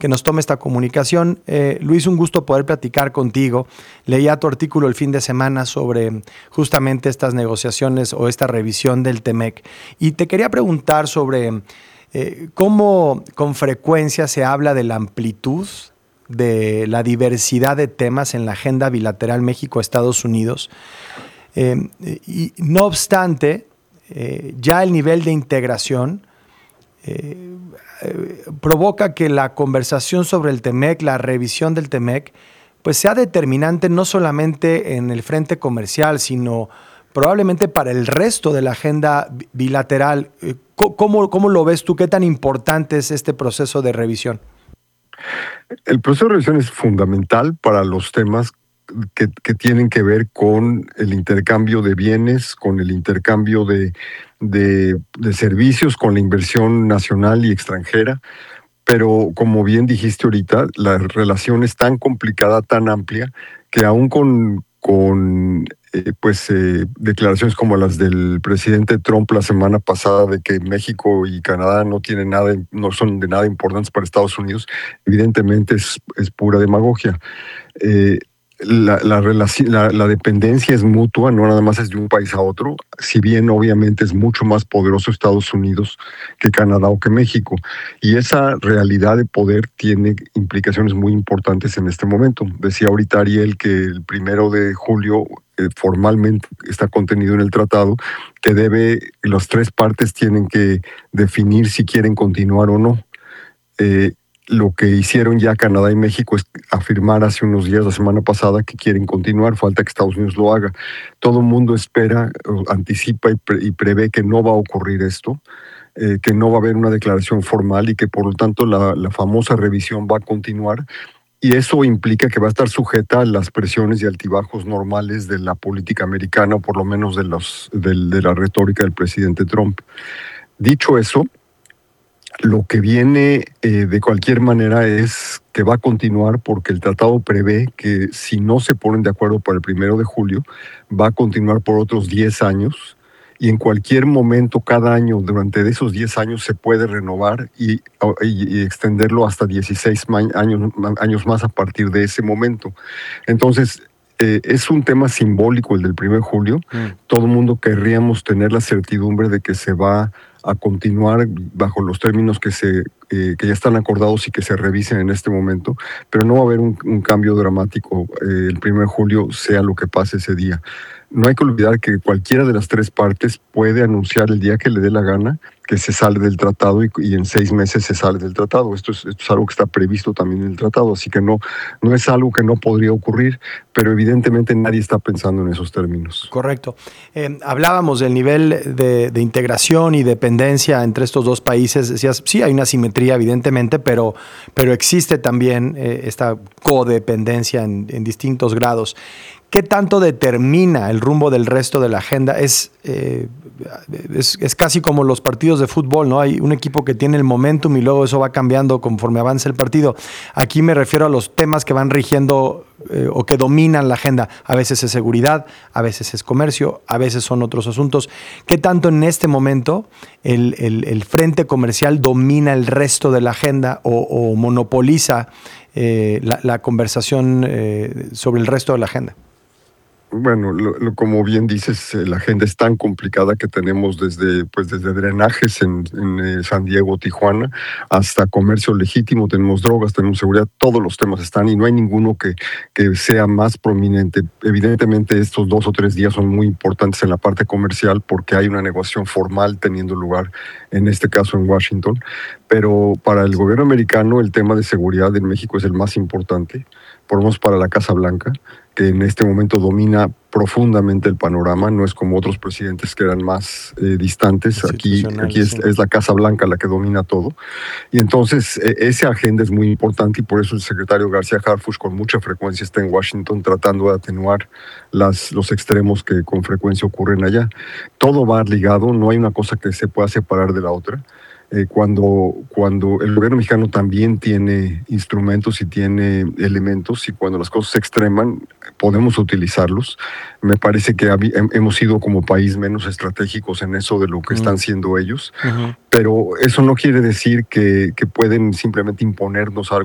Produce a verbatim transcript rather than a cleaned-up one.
que nos tome esta comunicación. Eh, Luis, un gusto poder platicar contigo. Leía tu artículo el fin de semana sobre justamente estas negociaciones o esta revisión del T-M E C. Y te quería preguntar sobre eh, cómo con frecuencia se habla de la amplitud de la diversidad de temas en la agenda bilateral México-Estados Unidos. Eh, y no obstante, eh, ya el nivel de integración eh, eh, provoca que la conversación sobre el T-M E C, la revisión del T-M E C, pues sea determinante no solamente en el frente comercial, sino probablemente para el resto de la agenda bilateral. ¿Cómo, cómo lo ves tú? ¿Qué tan importante es este proceso de revisión? El proceso de revisión es fundamental para los temas que, que tienen que ver con el intercambio de bienes, con el intercambio de, de, de servicios, con la inversión nacional y extranjera. Pero como bien dijiste ahorita, la relación es tan complicada, tan amplia, que aún con, con eh, pues, eh, declaraciones como las del presidente Trump la semana pasada de que México y Canadá no tienen nada, no son de nada importantes para Estados Unidos, evidentemente es, es pura demagogia. Eh, La, la, relación, la, la dependencia es mutua, no nada más es de un país a otro, si bien obviamente es mucho más poderoso Estados Unidos que Canadá o que México. Y esa realidad de poder tiene implicaciones muy importantes en este momento. Decía ahorita Ariel que el primero de julio eh, formalmente está contenido en el tratado, que debe, las tres partes tienen que definir si quieren continuar o no. Eh, Lo que hicieron ya Canadá y México es afirmar hace unos días, la semana pasada, que quieren continuar. Falta que Estados Unidos lo haga. Todo el mundo espera, anticipa y, pre- y prevé que no va a ocurrir esto, eh, que no va a haber una declaración formal y que por lo tanto la, la famosa revisión va a continuar. Y eso implica que va a estar sujeta a las presiones y altibajos normales de la política americana, o por lo menos de, los, de, de la retórica del presidente Trump. Dicho eso, lo que viene eh, de cualquier manera es que va a continuar porque el tratado prevé que si no se ponen de acuerdo para el primero de julio, va a continuar por otros diez años y en cualquier momento, cada año, durante esos diez años se puede renovar y, y, y extenderlo hasta dieciséis años, años más a partir de ese momento. Entonces, eh, es un tema simbólico el del primero de julio. Mm. Todo el mundo querríamos tener la certidumbre de que se va a continuar bajo los términos que, se, eh, que ya están acordados y que se revisen en este momento, pero no va a haber un, un cambio dramático eh, el primero de julio, sea lo que pase ese día. No hay que olvidar que cualquiera de las tres partes puede anunciar el día que le dé la gana que se sale del tratado y, y en seis meses se sale del tratado. Esto es, esto es algo que está previsto también en el tratado, así que no, no es algo que no podría ocurrir, pero evidentemente nadie está pensando en esos términos. Correcto. Eh, hablábamos del nivel de, de integración y dependencia entre estos dos países. Decías, sí, hay una simetría evidentemente, pero, pero existe también eh, esta codependencia en, en distintos grados. ¿Qué tanto determina el rumbo del resto de la agenda? Es, eh, es, es casi como los partidos de fútbol, ¿no? Hay un equipo que tiene el momentum y luego eso va cambiando conforme avanza el partido. Aquí me refiero a los temas que van rigiendo eh, o que dominan la agenda. A veces es seguridad, a veces es comercio, a veces son otros asuntos. ¿Qué tanto en este momento el, el, el frente comercial domina el resto de la agenda o, o monopoliza eh, la, la conversación eh, sobre el resto de la agenda? Bueno, lo, lo, como bien dices, eh, la agenda es tan complicada que tenemos desde, pues, desde drenajes en, en eh, San Diego, Tijuana, hasta comercio legítimo, tenemos drogas, tenemos seguridad, todos los temas están y no hay ninguno que, que sea más prominente. Evidentemente estos dos o tres días son muy importantes en la parte comercial porque hay una negociación formal teniendo lugar, en este caso en Washington, pero para el gobierno americano el tema de seguridad en México es el más importante, por lo menos para la Casa Blanca, que en este momento domina profundamente el panorama, no es como otros presidentes que eran más eh, distantes, aquí, aquí es, sí. es la Casa Blanca la que domina todo, y entonces eh, esa agenda es muy importante y por eso el secretario García Harfuch con mucha frecuencia está en Washington tratando de atenuar las, los extremos que con frecuencia ocurren allá. Todo va ligado, no hay una cosa que se pueda separar de la otra. Eh, cuando, cuando el gobierno mexicano también tiene instrumentos y tiene elementos y cuando las cosas se extreman podemos utilizarlos. Me parece que hab- hemos sido como país menos estratégicos en eso de lo que uh-huh. están siendo ellos, uh-huh. pero eso no quiere decir que, que pueden simplemente imponernos algo